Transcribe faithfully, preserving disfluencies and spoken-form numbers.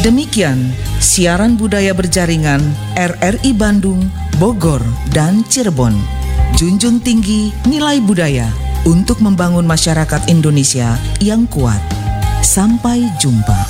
Demikian siaran budaya berjaringan R R I Bandung, Bogor, dan Cirebon. Junjung tinggi nilai budaya untuk membangun masyarakat Indonesia yang kuat. Sampai jumpa.